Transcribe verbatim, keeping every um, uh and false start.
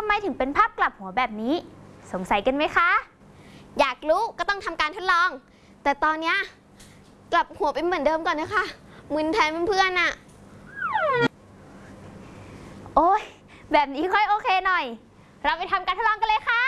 ไมถึงเป็นภาพกลับหัวแบบนี้สงสัยกันไหมคะอยากรู้ก็ต้องทำการทดลอง แต่ตอนนี้กลับหัวเป็นเหมือนเดิมก่อนนะคะมึนแทนเพื่อนๆอะโอ้ยแบบนี้ค่อยโอเคหน่อยเราไปทำการทดลองกันเลยค่ะ